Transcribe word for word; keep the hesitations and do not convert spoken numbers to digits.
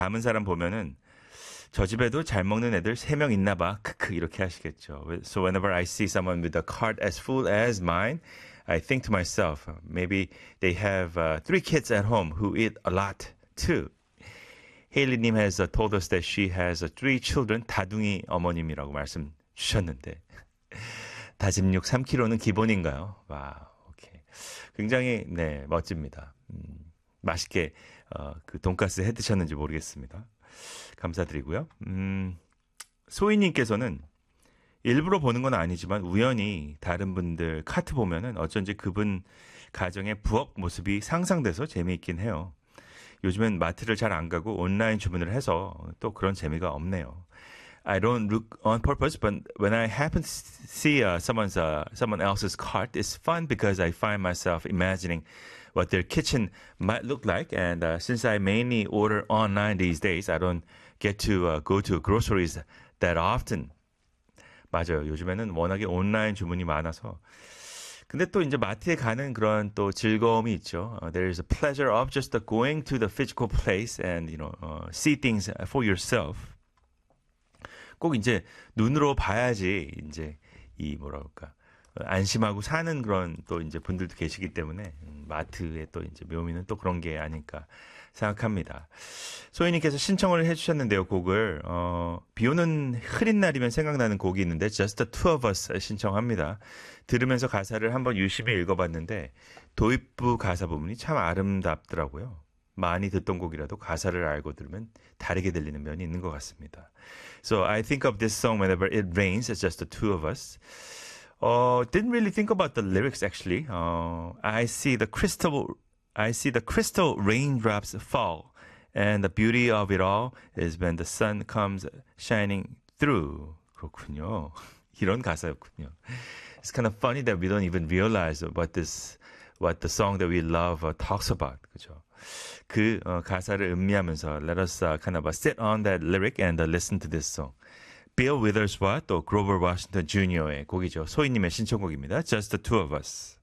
남은 사람 보면은 저 집에도 잘 먹는 애들 세 명 있나 봐. 크크 이렇게 하시겠죠. So whenever I see someone with a cart as full as mine, I think to myself, maybe they have uh, three kids at home who eat a lot too. 헤일리님 has told us that she has three children, 다둥이 어머님이라고 말씀 주셨는데 다짐육 삼 킬로그램는 기본인가요? 와, 오케이. 굉장히 네 멋집니다. 음, 맛있게 어, 그 돈가스 해 드셨는지 모르겠습니다. 감사드리고요. 음, 소희님께서는 일부러 보는 건 아니지만 우연히 다른 분들 카트 보면은 어쩐지 그분 가정의 부엌 모습이 상상돼서 재미있긴 해요. 요즘엔 마트를 잘 안 가고 온라인 주문을 해서 또 그런 재미가 없네요. I don't look on purpose, but when I happen to see uh, someone's uh, someone else's cart, it's fun because I find myself imagining what their kitchen might look like. And uh, since I mainly order online these days, I don't get to uh, go to groceries that often. 맞아요. 요즘에는 워낙에 온라인 주문이 많아서. 근데 또 이제 마트에 가는 그런 또 즐거움이 있죠. Uh, there is a pleasure of just uh, going to the physical place and you know uh, see things for yourself. 꼭 이제 눈으로 봐야지 이제 이 뭐랄까 안심하고 사는 그런 또 이제 분들도 계시기 때문에 마트의 또 이제 묘미는 또 그런 게 아닐까 생각합니다. 소희님께서 신청을 해주셨는데요, 곡을 어, 비오는 흐린 날이면 생각나는 곡이 있는데 Just the Two of Us 신청합니다. 들으면서 가사를 한번 유심히 읽어봤는데 도입부 가사 부분이 참 아름답더라고요. 많이 듣던 곡이라도 가사를 알고 들으면 다르게 들리는 면이 있는 것 같습니다. So I think of this song whenever it rains, it's just the two of us. Uh, didn't really think about the lyrics actually. Uh, I see the crystal, I see the crystal raindrops fall, and the beauty of it all is when the sun comes shining through. 그렇군요. 이런 가사였군요. It's kind of funny that we don't even realize what this, what the song that we love uh, talks about. 그죠? 그 어, 가사를 음미하면서 let us uh, kind of uh, sit on that lyric and uh, listen to this song. Bill Withers와 또 Grover Washington 주니어의 곡이죠. 소희님의 신청곡입니다. Just the Two of Us.